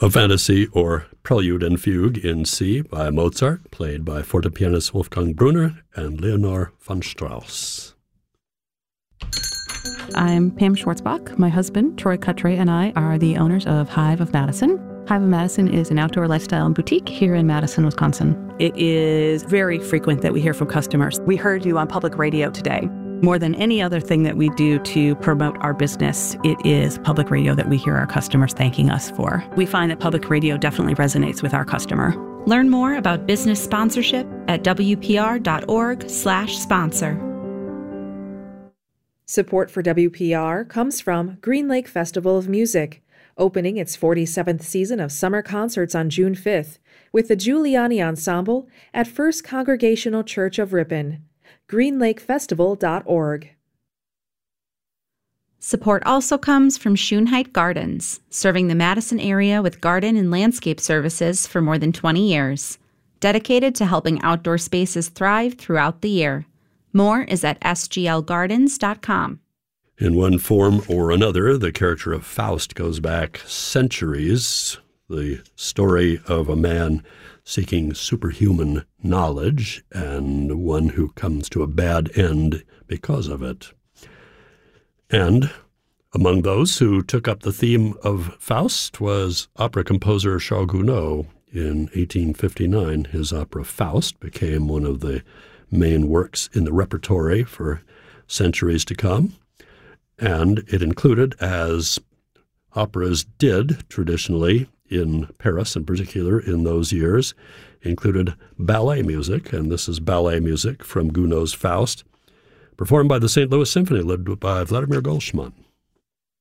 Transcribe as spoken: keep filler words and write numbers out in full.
A Fantasy or Prelude and Fugue in C by Mozart, played by fortepianist Wolfgang Brunner and Leonore von Strauss. I'm Pam Schwartzbach. My husband, Troy Cutray, and I are the owners of Hive of Madison. Hive of Madison is an outdoor lifestyle and boutique here in Madison, Wisconsin. It is very frequent that we hear from customers. We heard you on public radio today. More than any other thing that we do to promote our business, it is public radio that we hear our customers thanking us for. We find that public radio definitely resonates with our customer. Learn more about business sponsorship at W P R dot org slash sponsor. Support for W P R comes from Green Lake Festival of Music, opening its forty-seventh season of summer concerts on June fifth with the Giuliani Ensemble at First Congregational Church of Ripon. green lake festival dot org. Support also comes from Schoenheit Gardens, serving the Madison area with garden and landscape services for more than twenty years, dedicated to helping outdoor spaces thrive throughout the year. More is at s g l gardens dot com. In one form or another, the character of Faust goes back centuries. The story of a man seeking superhuman knowledge and one who comes to a bad end because of it. And among those who took up the theme of Faust was opera composer Charles Gounod. In eighteen fifty-nine, his opera Faust became one of the main works in the repertory for centuries to come. And it included, as operas did traditionally in Paris, in particular in those years, included ballet music, and this is ballet music from Gounod's Faust, performed by the Saint Louis Symphony, led by Vladimir Goldsman.